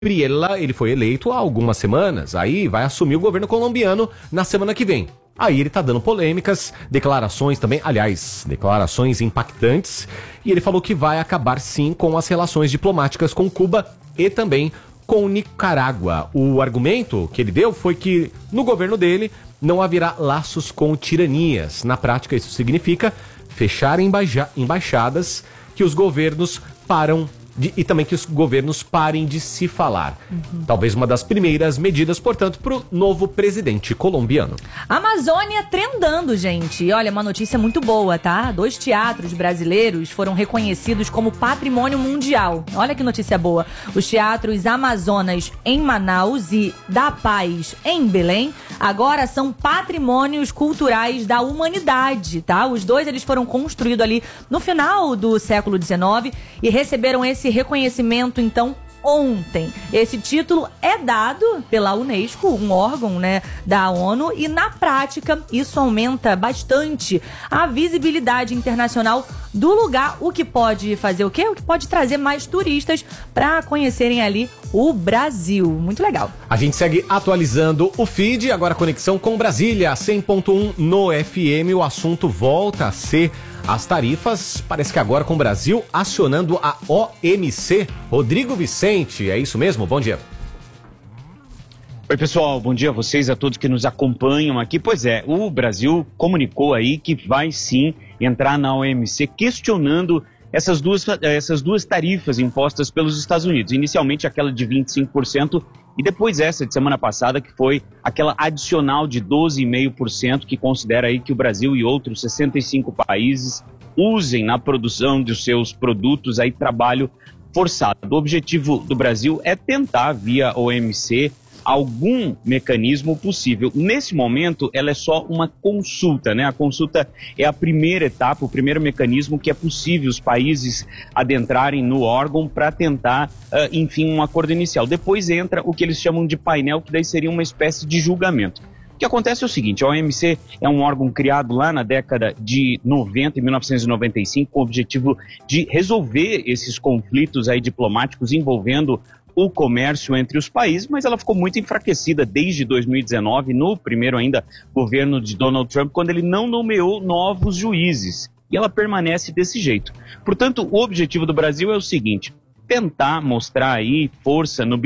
Priella, ele foi eleito há algumas semanas, aí vai assumir o governo colombiano na semana que vem. Aí ele tá dando polêmicas, declarações também, aliás, declarações impactantes, e ele falou que vai acabar sim com as relações diplomáticas com Cuba e também com Nicarágua. O argumento que ele deu foi que no governo dele não haverá laços com tiranias. Na prática, isso significa fechar embaixadas, que os governos e também que os governos parem de se falar. Talvez uma das primeiras medidas, portanto, para o novo presidente colombiano. Amazônia trendando, gente. E olha, uma notícia muito boa, tá? 2 teatros brasileiros foram reconhecidos como patrimônio mundial. Olha que notícia boa. Os teatros Amazonas em Manaus e Da Paz em Belém agora são patrimônios culturais da humanidade, tá? Os dois, eles foram construídos ali no final do século XIX e receberam esse reconhecimento, então, ontem. Esse título é dado pela Unesco, um órgão, né, da ONU, e na prática isso aumenta bastante a visibilidade internacional do lugar, o que pode fazer o quê? O que pode trazer mais turistas para conhecerem ali o Brasil. Muito legal. A gente segue atualizando o feed, agora conexão com Brasília, 100.1 no FM, o assunto volta a ser as tarifas, parece que agora com o Brasil acionando a OMC. Rodrigo Vicente, é isso mesmo? Bom dia. Oi, pessoal, bom dia a vocês, a todos que nos acompanham aqui. Pois é, o Brasil comunicou aí que vai sim entrar na OMC questionando essas duas tarifas impostas pelos Estados Unidos. Inicialmente aquela de 25% e depois essa de semana passada, que foi aquela adicional de 12,5%, que considera aí que o Brasil e outros 65 países usem na produção dos seus produtos aí trabalho forçado. O objetivo do Brasil é tentar, via OMC, algum mecanismo possível. Nesse momento, ela é só uma consulta, né? A consulta é a primeira etapa, o primeiro mecanismo que é possível os países adentrarem no órgão para tentar, enfim, um acordo inicial. Depois entra o que eles chamam de painel, que daí seria uma espécie de julgamento. O que acontece é o seguinte, a OMC é um órgão criado lá na década de 90, em 1995, com o objetivo de resolver esses conflitos aí diplomáticos envolvendo o comércio entre os países, mas ela ficou muito enfraquecida desde 2019, no primeiro ainda governo de Donald Trump, quando ele não nomeou novos juízes. E ela permanece desse jeito. Portanto, o objetivo do Brasil é o seguinte: tentar mostrar aí força no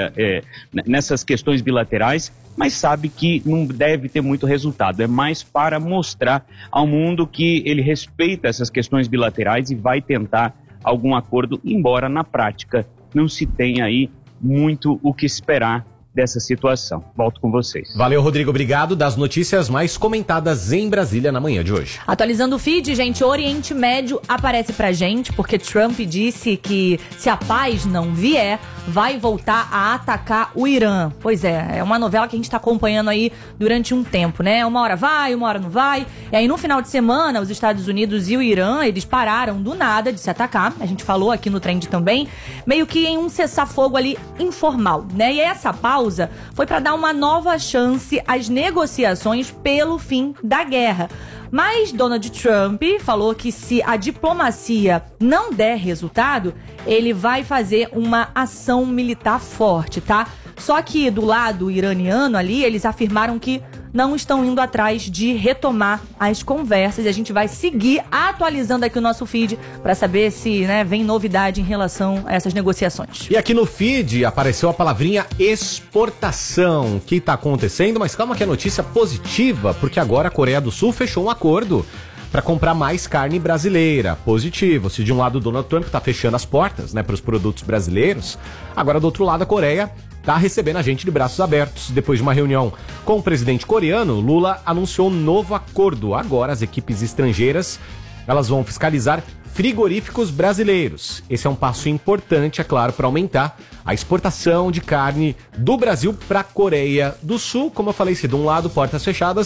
nessas questões bilaterais, mas sabe que não deve ter muito resultado. É mais para mostrar ao mundo que ele respeita essas questões bilaterais e vai tentar algum acordo, embora na prática não se tenha aí muito o que esperar dessa situação. Volto com vocês. Valeu, Rodrigo. Obrigado. Das notícias mais comentadas em Brasília na manhã de hoje. Atualizando o feed, gente, o Oriente Médio aparece pra gente porque Trump disse que se a paz não vier, vai voltar a atacar o Irã. Pois é uma novela que a gente tá acompanhando aí durante um tempo, né? Uma hora vai, uma hora não vai. E aí no final de semana, os Estados Unidos e o Irã, eles pararam do nada de se atacar. A gente falou aqui no Trend também, meio que em um cessar-fogo ali informal, né? E essa pausa foi para dar uma nova chance às negociações pelo fim da guerra. Mas Donald Trump falou que se a diplomacia não der resultado, ele vai fazer uma ação militar forte, tá? Só que do lado iraniano ali, eles afirmaram que não estão indo atrás de retomar as conversas. E a gente vai seguir atualizando aqui o nosso feed para saber se, né, vem novidade em relação a essas negociações. E aqui no feed apareceu a palavrinha exportação. O que está acontecendo? Mas calma que é notícia positiva, porque agora a Coreia do Sul fechou um acordo para comprar mais carne brasileira. Positivo. Se de um lado o Donald Trump está fechando as portas, né, para os produtos brasileiros, agora do outro lado a Coreia está recebendo a gente de braços abertos. Depois de uma reunião com o presidente coreano, Lula anunciou um novo acordo. Agora as equipes estrangeiras, elas vão fiscalizar frigoríficos brasileiros. Esse é um passo importante, é claro, para aumentar a exportação de carne do Brasil para a Coreia do Sul. Como eu falei, se de um lado portas fechadas,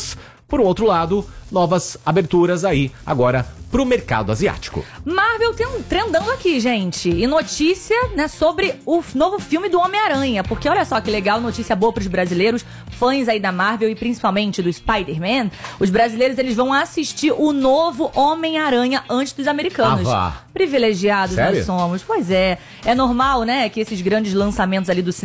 Por um outro lado, novas aberturas aí agora pro mercado asiático. Marvel tem um trendão aqui, gente. E notícia, né, sobre o novo filme do Homem-Aranha. Porque olha só que legal, notícia boa pros brasileiros, fãs aí da Marvel e principalmente do Spider-Man. Os brasileiros, eles vão assistir o novo Homem-Aranha antes dos americanos. Ah, vá. Privilegiados Sério? nós somos. Pois é. É normal, né, que esses grandes lançamentos ali do